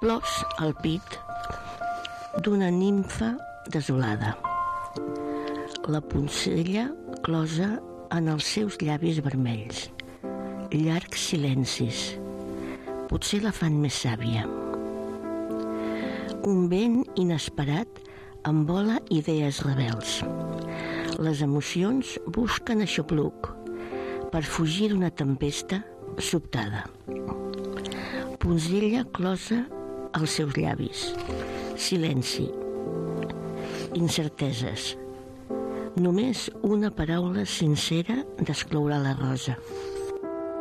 Plors al pit d'una nimfa desolada. La poncella closa en els seus llavis vermells. Llargs silencis. Potser la fan més sàvia. Un vent inesperat envola idees rebels. Les emocions busquen aixopluc per fugir d'una tempesta sobtada. Poncella closa als seus llavis. Silenci. Incerteses. Només una paraula sincera desclourà la rosa.